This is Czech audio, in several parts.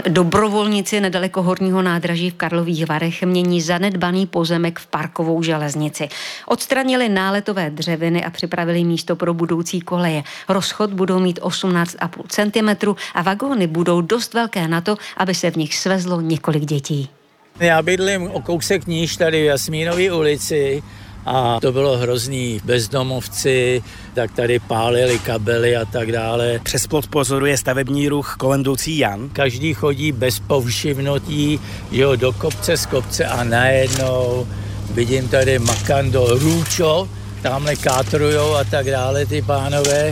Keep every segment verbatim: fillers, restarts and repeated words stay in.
Dobrovolníci nedaleko Horního nádraží v Karlových Varech mění zanedbaný pozemek v parkovou železnici. Odstranili náletové dřeviny a připravili místo pro budoucí koleje. Rozchod budou mít osmnáct celá pět centimetru a vagóny budou dost velké na to, aby se v nich svezlo několik dětí. Já bydlím o kousek níž tady v Jasmínové ulici a to bylo hrozný. Bezdomovci, tak tady pálili kabely a tak dále. Přes plot pozoruje stavební ruch kolem jdoucí Jan. Každý chodí bez povšimnutí, jo, do kopce z kopce a najednou vidím tady Makando, Růčo, tamhle kátrujou a tak dále ty pánové.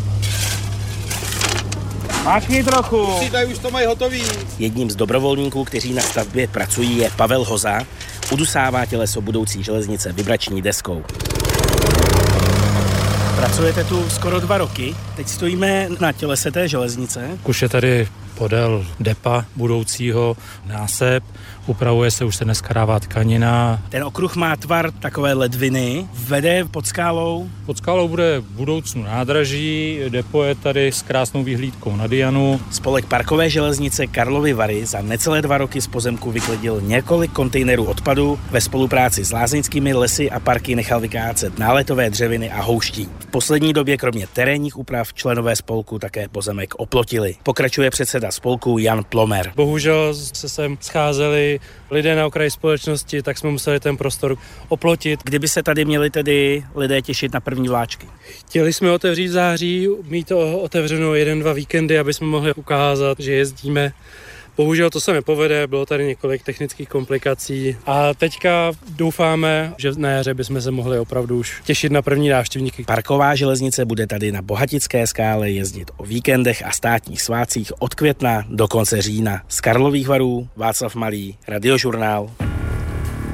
Mákni trochu. Si tady už to mají hotový. Jedním z dobrovolníků, kteří na stavbě pracují, je Pavel Hoza. Udusává těleso budoucí železnice vibrační deskou. Pracujete tu skoro dva roky. Teď stojíme na tělese té železnice. Už je tady podél depa budoucího násep. Upravuje se, už se dneska dává tkanina. Ten okruh má tvar takové ledviny. Vede pod skálou. Pod skálou bude v budoucnu nádraží. Depo je tady s krásnou výhlídkou na Dianu. Spolek Parkové železnice Karlovy Vary za necelé dva roky z pozemku vyklidil několik kontejnerů odpadu. Ve spolupráci s lázeňskými lesy a parky nechal vykácet náletové dřeviny a houští. V poslední době kromě terénních úprav členové spolku také pozemek oplotili. Pokračuje předseda spolku Jan Plomer. Bohužel se sem scházeli lidé na okraji společnosti, tak jsme museli ten prostor oplotit. Kdyby se tady měli tedy lidé těšit na první vláčky? Chtěli jsme otevřít v září, mít to otevřeno jeden, dva víkendy, aby jsme mohli ukázat, že jezdíme. Bohužel to se nepovede, bylo tady několik technických komplikací a teďka doufáme, že na jaře bychom se mohli opravdu už těšit na první návštěvníky. Parková železnice bude tady na Bohatické skále jezdit o víkendech a státních svátcích od května do konce října. Z Karlových Varů Václav Malý, Radiožurnál.